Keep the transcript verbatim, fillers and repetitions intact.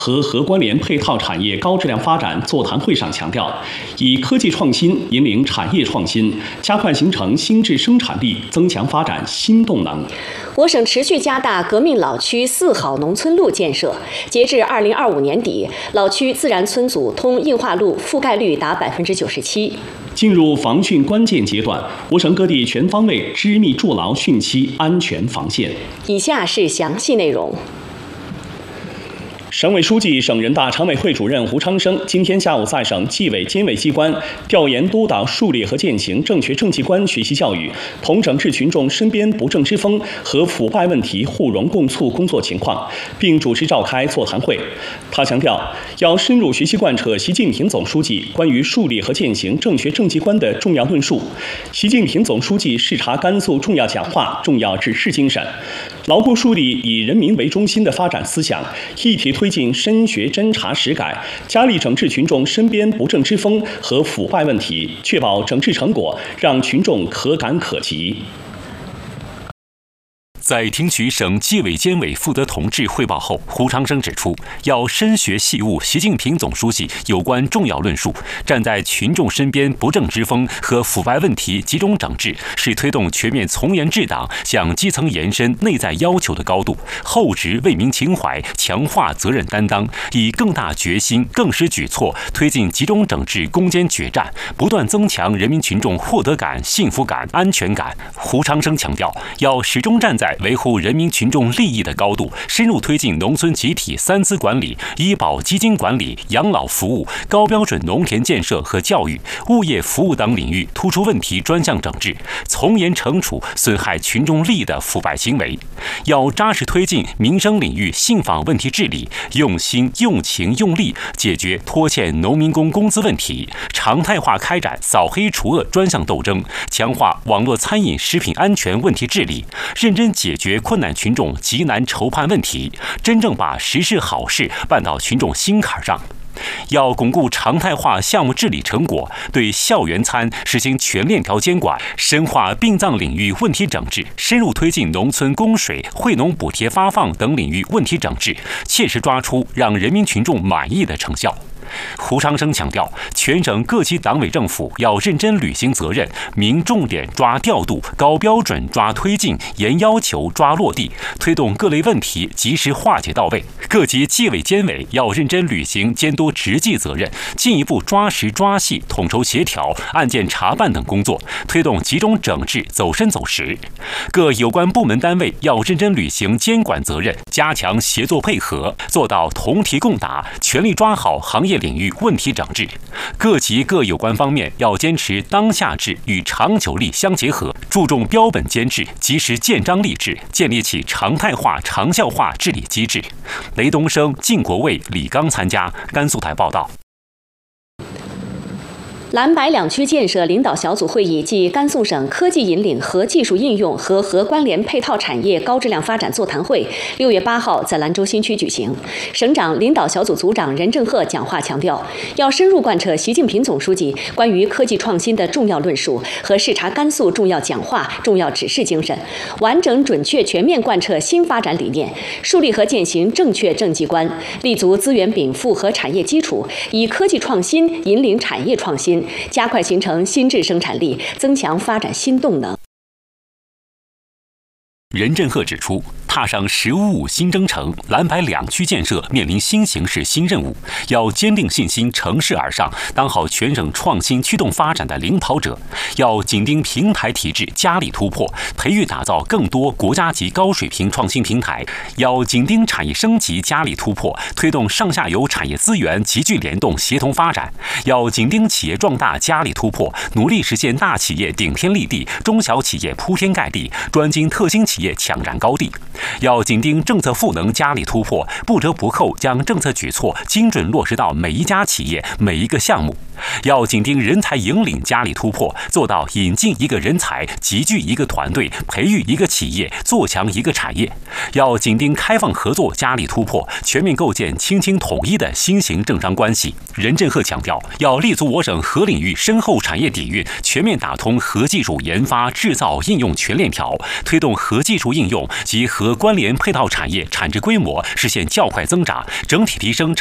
和核关联配套产业高质量发展座谈会上强调，以科技创新引领产业创新，加快形成新质生产力，增强发展新动能。 我省持续加大革命老区四好农村路建设，截至二零二五年底，老区自然村组通硬化路覆盖率达百分之九十七。 进入防汛关键阶段，我省各地全方位织密筑牢汛期安全防线。 以下是详细内容。 省委书记、省人大常委会主任胡昌生今天下午在省纪委监委机关调研督导树立和践行正确政绩观学习教育，同整治群众身边不正之风和腐败问题互融共促工作情况，并主持召开座谈会。他强调，要深入学习贯彻习近平总书记关于树立和践行正确政绩观的重要论述，习近平总书记视察甘肃重要讲话、重要指示精神，牢固树立以人民为中心的发展思想，一体推进深学侦查实改，加力整治群众身边不正之风和腐败问题，确保整治成果让群众可感可及。 在听取省纪委监委负责同志汇报后，胡昌生指出，要深学细悟习近平总书记有关重要论述，站在群众身边不正之风和腐败问题集中整治，是推动全面从严治党向基层延伸内在要求的高度，厚植为民情怀，强化责任担当，以更大决心、更实举措推进集中整治攻坚决战，不断增强人民群众获得感、幸福感、安全感。胡昌生强调，要始终站在维护人民群众利益的高度，深入推进农村集体三资管理、医保基金管理、养老服务、高标准农田建设和教育、物业服务等领域突出问题专项整治，从严惩处损害群众利益的腐败行为。要扎实推进民生领域信访问题治理，用心、用情、用力解决拖欠农民工工资问题，常态化开展扫黑除恶专项斗争，强化网络餐饮食品安全问题治理，认真解决困难群众急难愁盼问题，真正把实事好事办到群众心坎上。要巩固常态化项目治理成果，对校园餐实行全链条监管，深化殡葬领域问题整治，深入推进农村供水、惠农补贴发放等领域问题整治，切实抓出让人民群众满意的成效。胡昌生强调，全省各级党委政府要认真履行责任，明重点抓调度，高标准抓推进，严要求抓落地，推动各类问题及时化解到位。各级纪委监委要认真履行监督执纪责任，进一步抓实抓细、统筹协调、案件查办等工作，推动集中整治走深走实。各有关部门单位要认真履行监管责任，加强协作配合，做到同题共打，全力抓好行业领域问题整治。各级各有关方面要坚持当下制与长久力相结合，注重标本兼治，及时建章立制，建立起常态化、长效化治理机制。雷东升、靳国卫、李刚参加。甘肃台报道。 蓝白两区建设领导小组会议暨甘肃省科技引领核技术应用和核关联配套产业高质量发展座谈会六月八号在兰州新区举行。省长领导小组组长任正鹤讲话强调，要深入贯彻习近平总书记关于科技创新的重要论述和视察甘肃重要讲话、重要指示精神，完整准确全面贯彻新发展理念，树立和践行正确政绩观，立足资源禀赋和产业基础，以科技创新引领产业创新，加快形成新质生产力，增强发展新动能。 任正鹤指出，踏上“十五五”新征程，蓝白两区建设面临新形势、新任务，要坚定信心，乘势而上，当好全省创新驱动发展的领跑者；要紧盯平台体制，加力突破，培育打造更多国家级高水平创新平台；要紧盯产业升级，加力突破，推动上下游产业资源集聚联动、协同发展；要紧盯企业壮大，加力突破，努力实现大企业顶天立地，中小企业铺天盖地，专精特新企业抢占高地。要紧盯政策赋能，加力突破，不折不扣将政策举措精准落实到每一家企业、每一个项目。要紧盯人才引领，加力突破，做到引进一个人才，集聚一个团队，培育一个企业，做强一个产业。要紧盯开放合作，加力突破，全面构建轻轻统一的新型政商关系。任正鹤强调，要立足我省核领域深厚产业底蕴，全面打通核技术研发、制造、应用全链条，推动核技术应用及核和关联配套产业产值规模实现较快增长，整体提升